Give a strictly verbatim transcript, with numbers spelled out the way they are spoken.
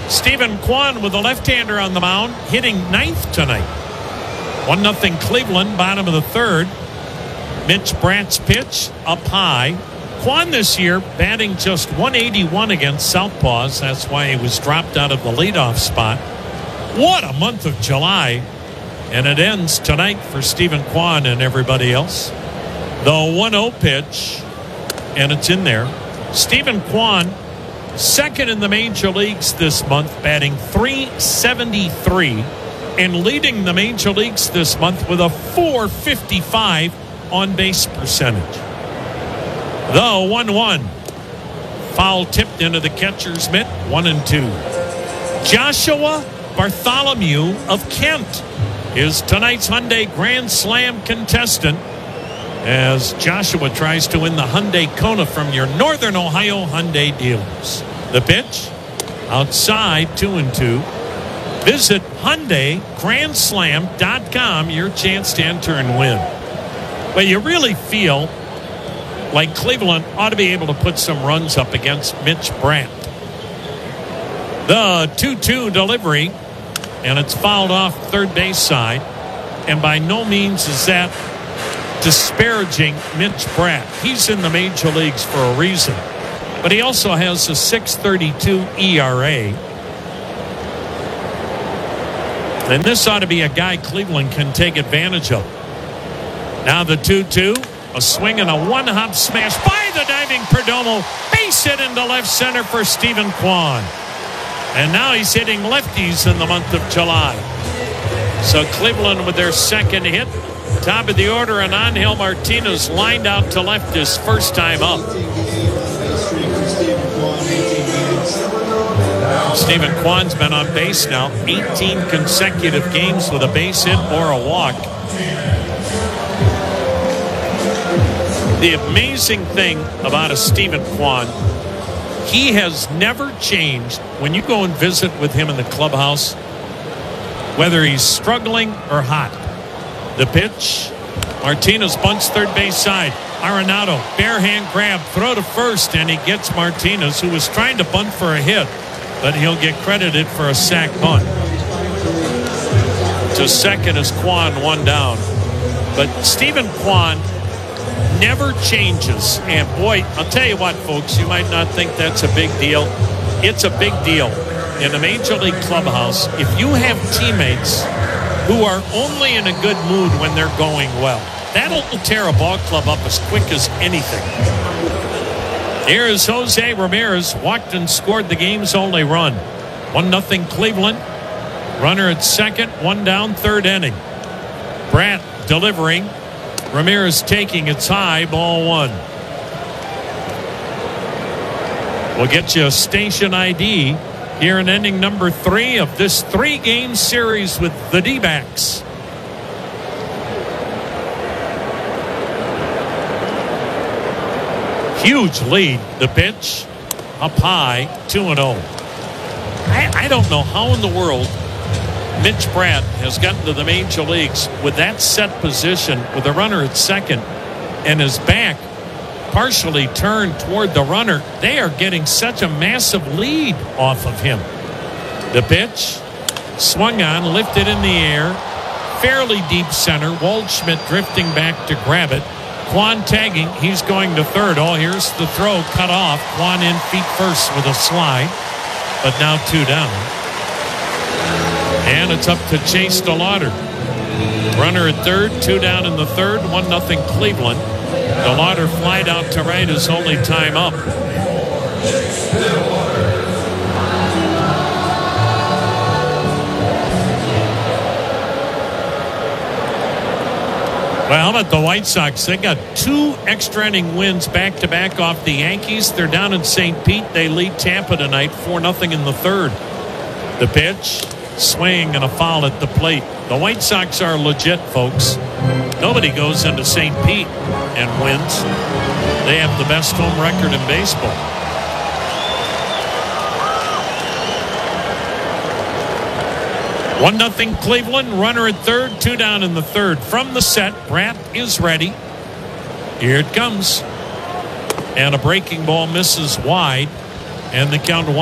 Stephen Kwan with a left-hander on the mound, hitting ninth tonight. one nothing Cleveland, bottom of the third. Mitch Bratt's pitch up high. Kwan this year batting just one eighty-one against Southpaws. That's why he was dropped out of the leadoff spot. What a month of July. And it ends tonight for Stephen Kwan and everybody else. The one oh pitch, and it's in there. Stephen Kwan, second in the major leagues this month, batting three seventy-three, and leading the major leagues this month with a four fifty-five on-base percentage. The one one. Foul tipped into the catcher's mitt, one and two. Joshua Bartholomew of Kent is tonight's Hyundai Grand Slam contestant as Joshua tries to win the Hyundai Kona from your Northern Ohio Hyundai dealers. The pitch outside, two and two. Visit Hyundai Grand Slam dot com, your chance to enter and win. But you really feel like Cleveland ought to be able to put some runs up against Mitch Bratt. The two two delivery, and it's fouled off third base side. And by no means is that disparaging Mitch Bratt. He's in the major leagues for a reason. But he also has a six thirty-two E R A. And this ought to be a guy Cleveland can take advantage of. Now the two two. A swing and a one-hop smash by the diving Perdomo. Base hit into left center for Stephen Kwan. And now he's hitting lefties in the month of July. So Cleveland with their second hit. Top of the order, and Angel Martinez lined out to left his first time up. Stephen Kwan's been on base now eighteen consecutive games with a base hit or a walk. The amazing thing about a Stephen Kwan, he has never changed. When you go and visit with him in the clubhouse, whether he's struggling or hot. The pitch, Martinez bunts third base side. Arenado, bare hand grab, throw to first, and he gets Martinez, who was trying to bunt for a hit, but he'll get credited for a sac bunt. To second is Kwan, one down. But Stephen Kwan never changes. And boy, I'll tell you what, folks, you might not think that's a big deal. It's a big deal. In the Major League clubhouse, if you have teammates who are only in a good mood when they're going well, that'll tear a ball club up as quick as anything. Here is Jose Ramirez, walked and scored the game's only run. one nothing Cleveland. Runner at second, one down, third inning. Bratt delivering. Ramirez taking, it's high, ball one. We'll get you a station I D here in inning number three of this three-game series with the D-backs. Huge lead. The pitch up high, two and oh. I, I don't know how in the world Mitch Bratt has gotten to the major leagues with that set position with a runner at second and his back partially turned toward the runner. They are getting such a massive lead off of him. The pitch swung on, lifted in the air, fairly deep center. Waldschmidt drifting back to grab it. Kwan tagging, he's going to third. Oh, here's the throw, cut off. Kwan in feet first with a slide, but now two down. And it's up to Chase DeLauder. Runner at third, two down in the third, one nothing Cleveland. DeLauder flied out to right his only time up. Well, how about the White Sox? They got two extra inning wins back-to-back off the Yankees. They're down in Saint Pete. They lead Tampa tonight, four nothing in the third. The pitch, swing and a foul at the plate. The White Sox are legit, folks. Nobody goes into Saint Pete and wins. They have the best home record in baseball. One nothing Cleveland. Runner at third, two down in the third. From the set, Bratt is ready. Here it comes. And a breaking ball misses wide. And the count one.